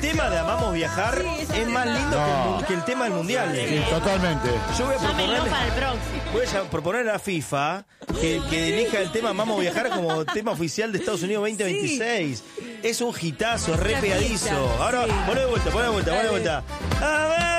tema de Amamos Viajar es más lindo que el tema del Mundial. Sí, totalmente. Yo voy a Llámenlo para el próximo. Voy a proponer a la FIFA que elija el tema Amamos Viajar como tema oficial de Estados Unidos 2026. Es un hitazo, re pegadizo. Ahora, poné de vuelta. A ver.